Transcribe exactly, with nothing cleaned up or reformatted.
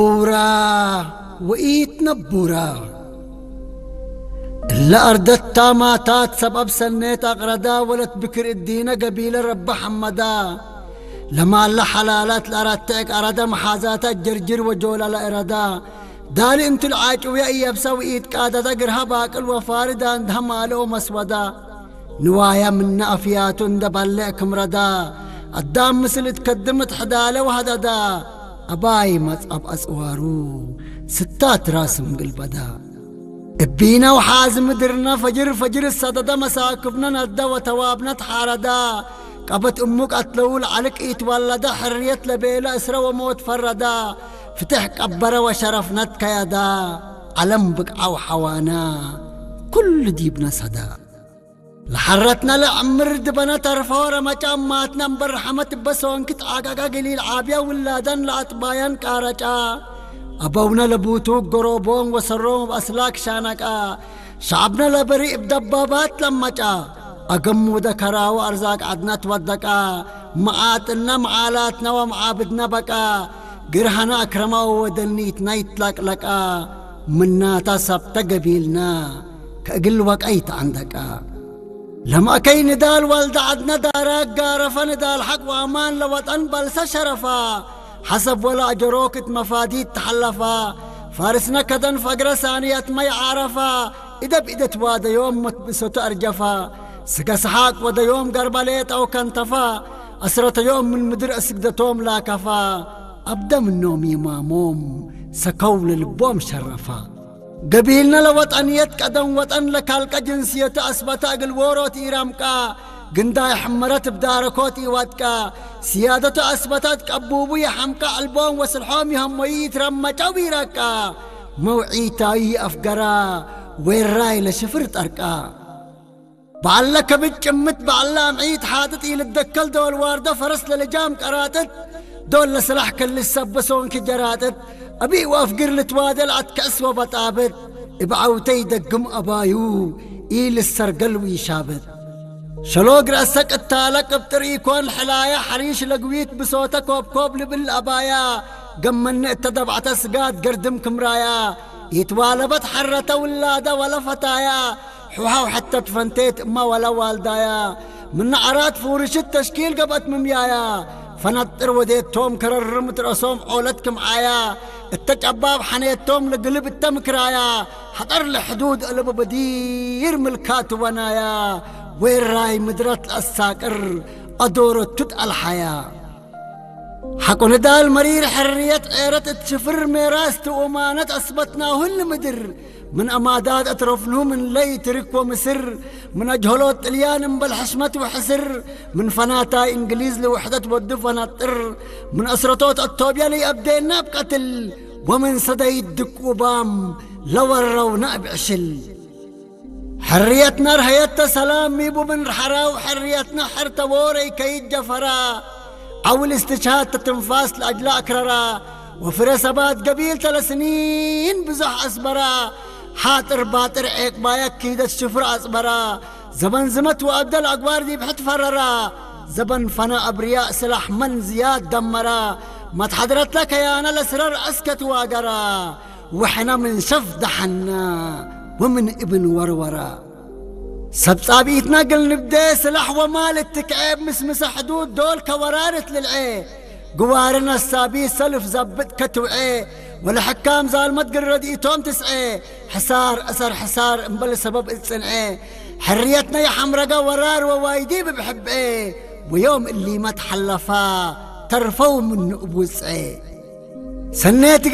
بورا وإيت نبورا إلا أردت تاماتات سبب سنيت أقردا ولت بكر الدين قبيل رب حمدا لما الله حلالات لأردتك أردا محازات جرجر وجولا لأردا دالي انت العاج ويا يبسا وإيت كادا دقرها باكل وفاردا اندهمالو مسودا نوايا من أفيات دباليكم ردا الدام مثل تقدمت حدالة وهددا أباي مصعب أسوارو ستات راسم قلبدا ابينا وحازم درنا فجر فجر الصددا مساكبنا ندى وتوابنا تحاردا قبت أمك أتلول عليك يتولدا حرية لبيلا أسرى وموت فردا فتح كبر وشرفنتك يدا علم بقع وحوانا كل ديبنا صدا لحرتنا لعمر دبنا ترفورة مجاماتنا مبرحمة بسون كت عاقاقا قليل عابيا ولادن لأطبايان كارجا أبونا لبوتوك قروبون وسروم بأسلاك شانكا شعبنا لبريء بدبابات لما جا أقمو دكرا وأرزاق عدنا تودكا معاتنا معالاتنا ومعابدنا بكا قرحنا أكرما ودنيتنا يتلك لكا منا تصبت قبيلنا كأقل وقيت عندكا لما كي ندال والد عدنا داراك قارفا ندال حق وأمان لوطن بلس شرفا حسب ولا جروكت مفاديد تحلفا فارسنا كدن فقر ثانية ما يعرفا إذا بإدت وادا يوم متبسو تأرجفا سقا سحاق ودا يوم قرباليت أو كنتفا أسرة يوم من مدر أسقدتهم لا كفا أبدا من نومي ماموم سكول البوم شرفا قبيلنا لوطنيت قدم وطن لكالك جنسية أسبتا قل وروت إيرامكا قنداي حمرت بداركوتي واتكا سيادة أسبتت قبوبو يحمكا البوم وسلحوم يهمويت رمجا ويراكا موعيتاي أفقرا ويراي لشفرت أركا بعلك بجمت بعلا معيت حادتي للدكال دول واردة فرس للجام كراتت دول لسلاح كل السبسون كجراتت أبي وافقر لتوادل عتكأس وبطابت ابعوتي دقم أبايو إيل السرقل ويشابت شلوق رأسك التالك بطريقون حلايا حريش لقويت بصوتك وبكوب لبالأبايا قمن اتدبعت سقاد قردم كمرايا يتوالبت حرة ولادة ولا فتايا حوها وحتى تفنتيت اما ولا والدايا من عرات فورش التشكيل قبت مميايا فنطر وديت توم كرر مترسوم عولتكم عايا التجباب حنيت توم لقلب التمكرايا حضر لحدود قلب بدير ملكات ونايا وين راي مدرت الساكر أدور تت الحياة حقو ندال مرير حرية عيرت تشفر ميراست وأمانة أثبتناه المدر من أمادات أطرفنه من لي ترك ومسر من أجهلوت اليان بالحشمة وحسر من فناتا إنجليز لوحدة ودفن الطر من أسرطوت الطوبيا لي أبدينا بقتل ومن صدي الدك وبام لورونا بعشل حريتنا رهيت سلام ميبو من حرا وحريتنا حرت بوري كيد جفرا أول استشهاد تنفاس لأجل أكررا وفرسبات قبيل ثلاث سنين بزح أصبرا حاطر باطر عيق بايك كيدت شفر أصبرا زبن زمت وأبدل أقوار دي بحت فررا زبن فنا أبرياء سلاح من زياد دمرا ما تحضرت لك يا أنا الأسرار أسكت واقرا وحنا من شف دحنا ومن ابن ورورا سبصابيتنا قل نبدا سلاح ومال التكعيب مسمس حدود دول كورارة للعي قوارنا السابي سلف زبط كتوعي والحكام زالمت قرد ايتوم تسعي حسار أسر حسار انبل سبب الصنعي حريتنا يا حمرقة ورار ووايدي بحبعي ويوم اللي ما تحلفا ترفو من أبو سعي سنيت